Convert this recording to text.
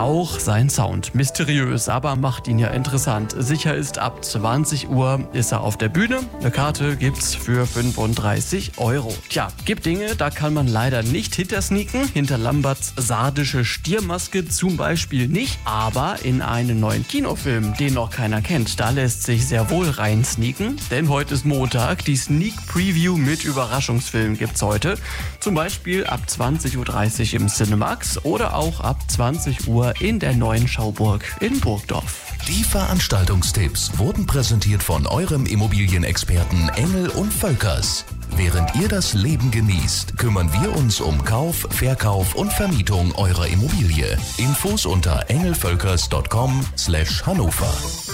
auch sein Sound. Mysteriös, aber macht ihn ja interessant. Sicher ist, ab 20 Uhr ist er auf der Bühne. Eine Karte gibt's für 35 €. Tja, gibt Dinge, da kann man leider nicht hintersneaken. Hinter Lamberts sardische Stiermaske zum Beispiel nicht. Aber in einen neuen Kinofilm, den noch keiner kennt, da lässt sich sehr wohl reinsneaken. Denn heute ist Montag. Die Sneak Preview mit Überraschungsfilm gibt's heute. Zum Beispiel ab 20.30 Uhr im Cinemax oder auch ab 20 Uhr in der neuen Schauburg in Burgdorf. Die Veranstaltungstipps wurden präsentiert von eurem Immobilienexperten Engel und Völkers. Während ihr das Leben genießt, kümmern wir uns um Kauf, Verkauf und Vermietung eurer Immobilie. Infos unter engelvölkers.com/Hannover.